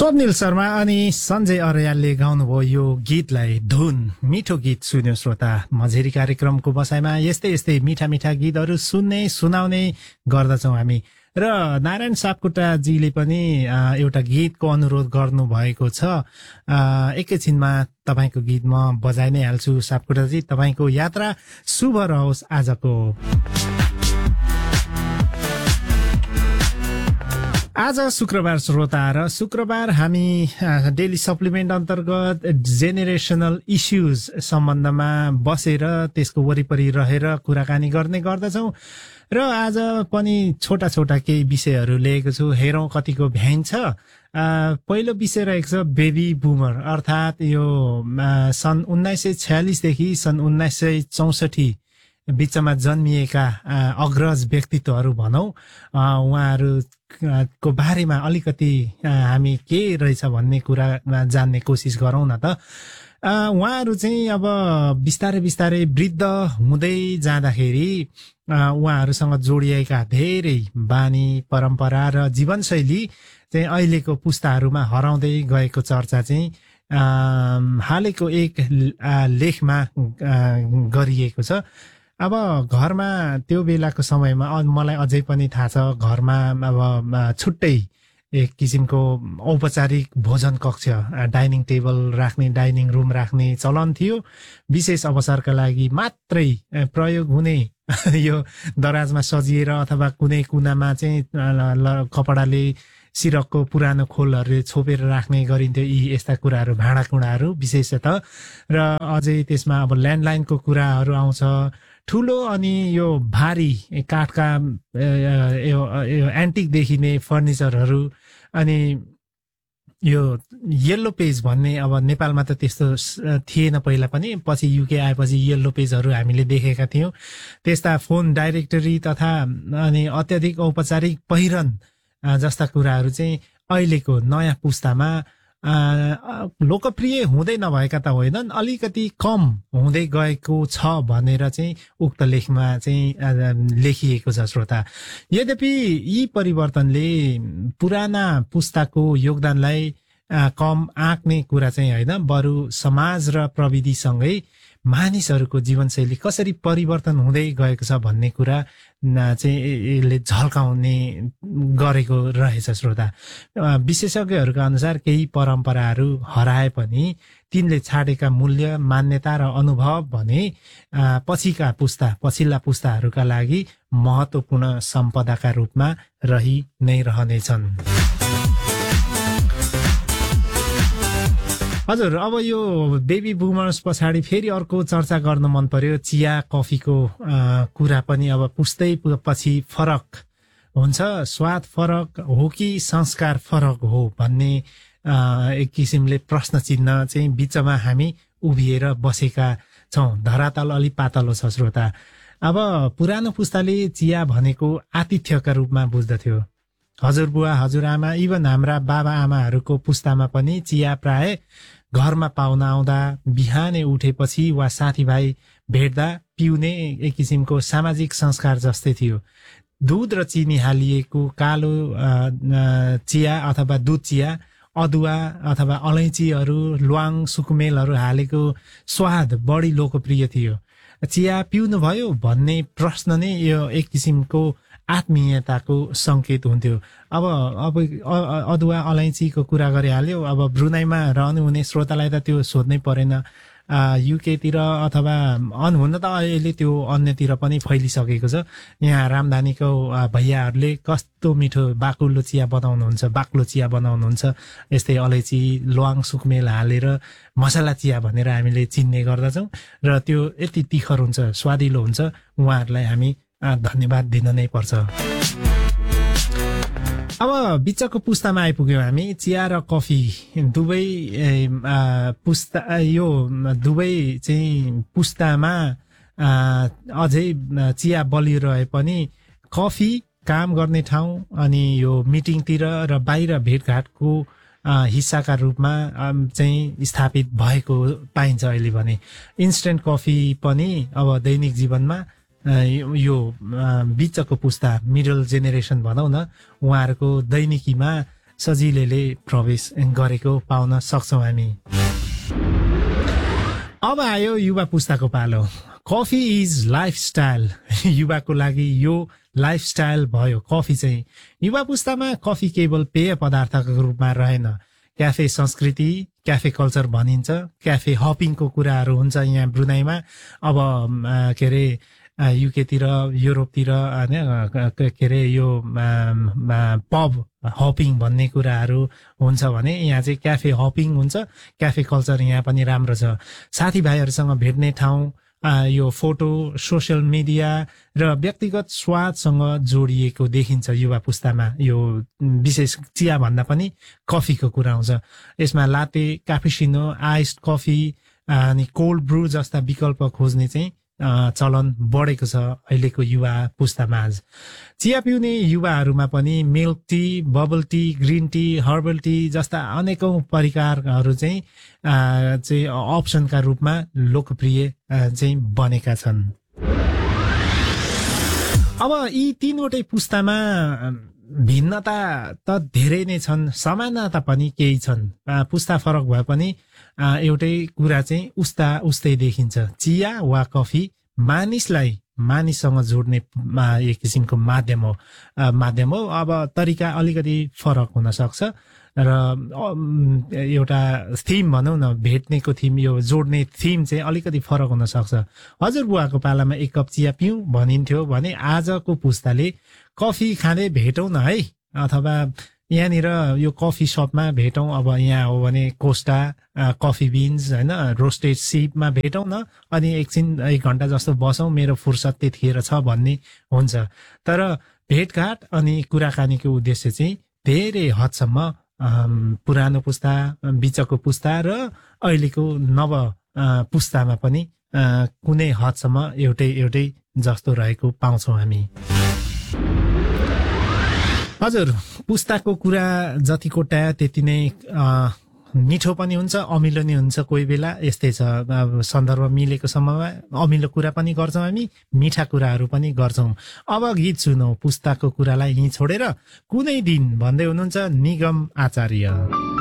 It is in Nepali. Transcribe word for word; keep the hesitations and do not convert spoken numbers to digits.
स्वप्निल शर्मा अनि सञ्जय अर्यालले गाउनुभयो यो गीतलाई धुन मिठो गीत सुन्यो श्रोता। मझेरी कार्यक्रमको बसाइमा यस्तै यस्तै मिठा मिठा गीतहरू सुन्ने सुनाउने गर्दछौँ हामी। र नारायण सापकोटाजीले पनि एउटा गीतको अनुरोध गर्नु भएको छ। एकैछिनमा तपाईँको गीत म बजाइ नै हाल्छु। सापकोटाजी, तपाईँको यात्रा शुभ रहोस् आजको। आज शुक्रबार श्रोता, र शुक्रबार हामी डेली सप्लिमेन्ट अन्तर्गत जेनेरेसनल इस्युज सम्बन्धमा बसेर त्यसको वरिपरि रहेर कुराकानी गर्ने गर्दछौँ। र आज पनि छोटा छोटा केही विषयहरू लिएको छु, हेरौँ कतिको भ्याइन्छ। पहिलो विषय रहेको छ बेबी बुमर, अर्थात् यो सन् उन्नाइस सय छयालिसदेखि सन् उन्नाइस सय चौसठी बिचमा जन्मिएका अग्रज व्यक्तित्वहरू भनौँ, उहाँहरूको बारेमा अलिकति हामी के रहेछ भन्ने कुरा जान्ने कोसिस गरौँ न त। उहाँहरू चाहिँ अब बिस्तारै बिस्तारै वृद्ध हुँदै जाँदाखेरि उहाँहरूसँग जोडिएका धेरै बानी परम्परा र जीवनशैली चाहिँ अहिलेको पुस्ताहरूमा हराउँदै गएको चर्चा चाहिँ हालैको एक लेखमा गरिएको छ। अब घरमा त्यो बेलाको समयमा मलाई अझै पनि थाहा छ, घरमा अब छुट्टै एक किसिमको औपचारिक भोजन कक्ष, डाइनिङ टेबल राख्ने, डाइनिङ रुम राख्ने चलन थियो। विशेष अवसरका लागि मात्रै प्रयोग हुने यो दराजमा सजिएर अथवा कुनै कुनामा चाहिँ कपडाले सिरकको पुरानो खोलहरूले छोपेर राख्ने गरिन्थ्यो। यी यस्ता कुराहरू, भाँडाकुँडाहरू विशेषतः। र अझै त्यसमा अब ल्यान्डलाइनको कुराहरू आउँछ, ठुलो अनि यो भारी काठका यो एन्टिक देखिने फर्निचरहरू। अनि यो येल्लो पेज भन्ने, अब नेपालमा त त्यस्तो थिएन पहिला पनि, पछि युके आएपछि येल्लो पेजहरू हामीले देखेका थियौँ। त्यस्ता फोन डाइरेक्टरी तथा अनि अत्याधिक औपचारिक पहिरन जस्ता कुराहरू चाहिँ अहिलेको नयाँ पुस्तामा लोकप्रिय हुँदै नभएका त होइनन्, अलिकति कम हुँदै गएको छ भनेर चाहिँ उक्त लेखमा चाहिँ लेखिएको छ श्रोता। यद्यपि यी परिवर्तनले पुराना पुस्ताको योगदानलाई कम आँक्ने कुरा चाहिँ होइन, बरु समाज र प्रविधिसँगै मानिसहरूको जीवनशैली कसरी परिवर्तन हुँदै गएको छ भन्ने कुरा चाहिँ यसले झल्काउने गरेको रहेछ श्रोता। विशेषज्ञहरूका अनुसार केही परम्पराहरू हराए पनि तिनले छाडेका मूल्य, मान्यता र अनुभव भने पछिका पुस्ता पछिल्ला पुस्ताहरूका लागि महत्त्वपूर्ण सम्पदाका रूपमा रहि नै रहनेछन्। हजुर, अब यो बेबी बुमर्स पछाडि फेरि अर्को चर्चा गर्न मन पर्यो। चिया कफीको कुरा पनि अब पुस्दै पछि फरक हुन्छ, स्वाद फरक हो कि संस्कार फरक हो भन्ने एक किसिमले प्रश्न चिन्ह चाहिँ बिचमा हामी उभिएर बसेका छौँ। धरातल अलि पातलो छ श्रोता। अब पुरानो पुस्ताले चिया भनेको आतिथ्यका रूपमा बुझ्दथ्यो। हजुरबुवा हजुरआमा, इभन हाम्रा बाबा आमाहरूको पुस्तामा पनि चिया प्राय घरमा पाहुना आउँदा, बिहानै उठेपछि वा साथीभाइ भेट्दा पिउने एक किसिमको सामाजिक संस्कार जस्तै थियो। दुध र चिनी हालिएको कालो चिया अथवा दुध चिया, अदुवा अथवा अलैँचीहरू, ल्वाङ सुकुमेलहरू हालेको स्वाद बढी लोकप्रिय थियो। चिया पिउनुभयो भन्ने प्रश्न नै यो एक किसिमको आत्मीयताको संकेत हुन्थ्यो। अब अब अदुवा अलैँचीको कुरा गरिहाल्यो, अब ब्रुनाईमा रहनुहुने श्रोतालाई त त्यो सोध्नै परेन। युकेतिर अथवा अन हुन त अहिले त्यो अन्यतिर पनि फैलिसकेको छ। यहाँ रामधानीको भैयाहरूले कस्तो मिठो बाकुलो चिया बनाउनुहुन्छ, बाक्लो चिया बनाउनुहुन्छ। यस्तै अलैँची, ल्वाङ सुकुमेल हालेर मसला चिया भनेर हामीले चिन्ने गर्दछौँ। र त्यो यति तिखर हुन्छ, स्वादिलो हुन्छ, उहाँहरूलाई हामी धन्यवाद दिन नै पर्छ। अब बिचको पुस्तामा आइपुग्यौँ हामी। चिया र कफी दुवै पुस्ता, यो दुवै चाहिँ पुस्तामा अझै चिया बलिरहे पनि कफी काम गर्ने ठाउँ अनि यो मिटिङतिर र बाहिर भेटघाटको हिस्साका रूपमा चाहिँ स्थापित भएको पाइन्छ अहिले भने। इन्स्टेन्ट कफी पनि अब दैनिक जीवनमा यो बिचको पुस्ता, मिडल जेनेरेसन भनौँ न, उहाँहरूको दैनिकीमा सजिलैले प्रवेश गरेको पाउन सक्छौँ हामी। अब आयो युवा पुस्ताको पालो। Coffee is lifestyle. युवाको लागि यो लाइफस्टाइल भयो कफी चाहिँ। युवा पुस्तामा कफी केवल पेय पदार्थको रूपमा रहेन, क्याफे संस्कृति, क्याफे कल्चर भनिन्छ, क्याफे हपिङको कुराहरू हुन्छ यहाँ ब्रुनाईमा। अब के अरे युकेतिर, युरोपतिर होइन के अरे यो पब हपिङ भन्ने कुराहरू हुन्छ भने यहाँ चाहिँ क्याफे हपिङ हुन्छ। क्याफे कल्चर यहाँ पनि राम्रो छ। साथीभाइहरूसँग भेट्ने ठाउँ, यो फोटो, सोसियल मिडिया र व्यक्तिगत स्वादसँग जोडिएको देखिन्छ युवा पुस्तामा। यो विशेष चिया भन्दा पनि कफीको कुरा आउँछ। यसमा लाटे, क्यापुचिनो, आइस्ड कफी अनि कोल्ड ब्रू जस्ता विकल्प खोज्ने चाहिँ चलन बढेको छ अहिलेको युवा पुस्तामा। चिया पिउने युवाहरूमा पनि milk tea, bubble tea, green tea, herbal tea जस्ता अनेकौं परिकारहरू चाहिँ चाहिँ अप्सनका रूपमा लोकप्रिय चाहिँ बनेका छन्। अब यी तीनवटै पुस्तामा भिन्नता त धेरै नै छन्, समानता पनि केही छन्। पुस्ता फरक भए पनि एउटै कुरा चाहिँ उस्ता उस्तै देखिन्छ। चिया वा कफी मानिसलाई मानिससँग जोड्ने एक किसिमको माध्यम हो माध्यम हो अब तरिका अलिकति फरक हुन सक्छ र एउटा थिम भनौँ न, भेट्नेको थिम, यो जोड्ने थिम चाहिँ अलिकति फरक हुन सक्छ। हजुरबुवाको पालामा एक कप चिया पिउँ भनिन्थ्यो भने आजको पुस्ताले कफी खाँदै भेटौँ न है, अथवा यहाँनिर यो कफी सपमा भेटौँ। अब यहाँ हो भने कोस्टा कफी बिन्स होइन, रोस्टेड सिपमा भेटौँ न, अनि एकछिन एक घन्टा जस्तो बसौँ, मेरो फुर्सद त्यतिखेर छ भन्ने हुन्छ। तर भेटघाट अनि कुराकानीको उद्देश्य चाहिँ धेरै हदसम्म पुरानो पुस्ता, बिचको पुस्ता र अहिलेको नव पुस्तामा पनि कुनै हदसम्म एउटै एउटै जस्तो रहेको पाउँछौँ हामी। हजुर, पुस्ताको कुरा जति कोट्यायो त्यति नै मिठो पनि हुन्छ, अमिलो नि हुन्छ। कोही बेला यस्तै छ, सन्दर्भ मिलेको समयमा अमिलो कुरा पनि गर्छौँ हामी, मिठा कुराहरू पनि गर्छौँ। अब गीत सुनौ पुस्ताको कुरालाई यहीँ छोडेर कुनै दिन भन्दै हुनुहुन्छ निगम आचार्य।